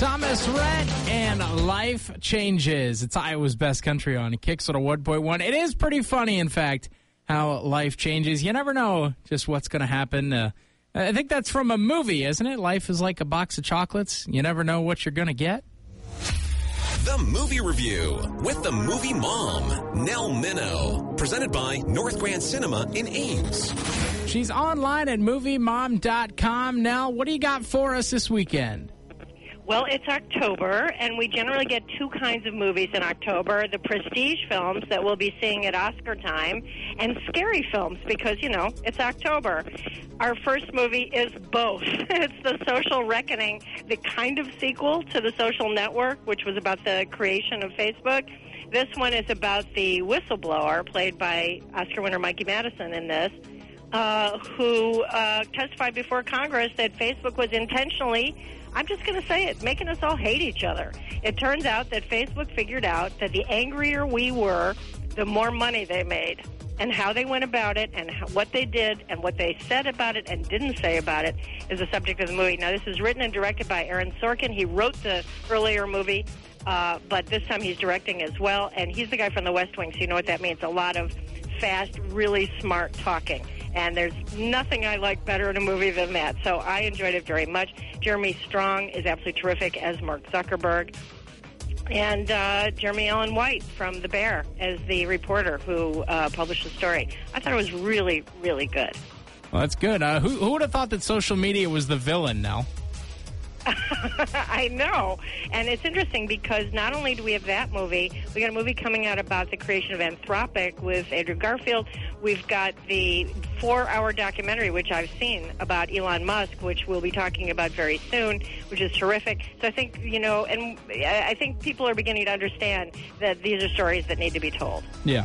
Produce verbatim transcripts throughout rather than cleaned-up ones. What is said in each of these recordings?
Thomas Rhett and Life Changes. It's Iowa's Best Country on Kicks at a one point one. It is pretty funny, in fact, how life changes. You never know just what's going to happen. Uh, I think that's from a movie, isn't it? Life is like a box of chocolates. You never know what you're going to get. The Movie Review with the movie mom, Nell Minow. Presented by North Grand Cinema in Ames. She's online at movie mom dot com. Nell, what do you got for us this weekend? Well, it's October, and we generally get two kinds of movies in October, the prestige films that we'll be seeing at Oscar time, and scary films, because, you know, it's October. Our first movie is both. It's The Social Reckoning, the kind of sequel to The Social Network, which was about the creation of Facebook. This one is about the whistleblower, played by Oscar winner Mikey Madison in this, uh, who uh, testified before Congress that Facebook was intentionally, I'm just going to say it, making us all hate each other. It turns out that Facebook figured out that the angrier we were, the more money they made. And how they went about it and how, what they did and what they said about it and didn't say about it is the subject of the movie. Now, this is written and directed by Aaron Sorkin. He wrote the earlier movie, uh, but this time he's directing as well. And he's the guy from The West Wing, so you know what that means. A lot of fast, really smart talking. And there's nothing I like better in a movie than that. So I enjoyed it very much. Jeremy Strong is absolutely terrific as Mark Zuckerberg. And uh, Jeremy Allen White from The Bear as the reporter who uh, published the story. I thought it was really, really good. Well, that's good. Uh, who, who would have thought that social media was the villain, Nell? I know. And it's interesting because not only do we have that movie, we got a movie coming out about the creation of Anthropic with Andrew Garfield. We've got the four-hour documentary, which I've seen, about Elon Musk, which we'll be talking about very soon, which is terrific. So I think, you know, and I think people are beginning to understand that these are stories that need to be told. Yeah.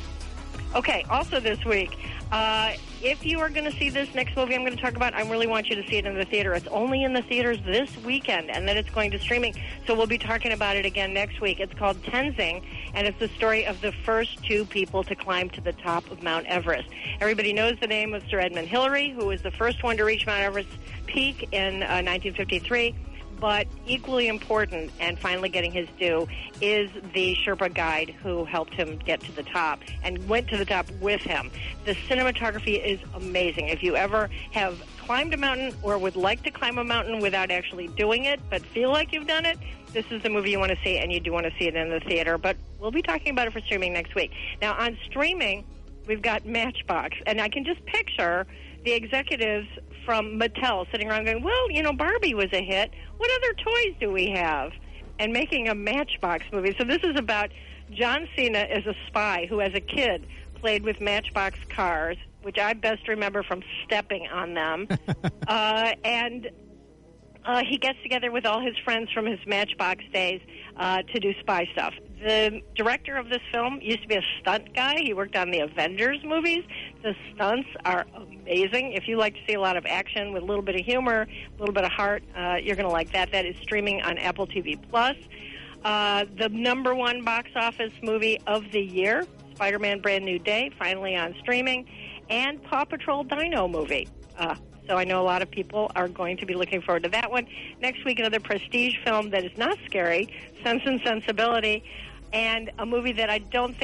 Okay, also this week, uh, if you are going to see this next movie I'm going to talk about, I really want you to see it in the theater. It's only in the theaters this weekend, and then it's going to streaming. So we'll be talking about it again next week. It's called Tenzing, and it's the story of the first two people to climb to the top of Mount Everest. Everybody knows the name of Sir Edmund Hillary, who was the first one to reach Mount Everest peak in uh, nineteen fifty-three. But equally important, and finally getting his due, is the Sherpa guide who helped him get to the top and went to the top with him. The cinematography is amazing. If you ever have climbed a mountain or would like to climb a mountain without actually doing it, but feel like you've done it, this is the movie you want to see, and you do want to see it in the theater. But we'll be talking about it for streaming next week. Now, on streaming, we've got Matchbox, and I can just picture the executives from Mattel sitting around going, well, you know, Barbie was a hit. What other toys do we have? And making a Matchbox movie. So this is about John Cena as a spy who, as a kid, played with Matchbox cars, which I best remember from stepping on them. uh, and uh, he gets together with all his friends from his Matchbox days uh, to do spy stuff. The director of this film used to be a stunt guy. He worked on the Avengers movies. The stunts are amazing. If you like to see a lot of action with a little bit of humor, a little bit of heart, uh, you're going to like that. That is streaming on Apple T V Plus. Uh, the number one box office movie of the year, Spider-Man Brand New Day, finally on streaming, and Paw Patrol Dino movie. Uh, so I know a lot of people are going to be looking forward to that one. Next week, another prestige film that is not scary, Sense and Sensibility, and a movie that I don't think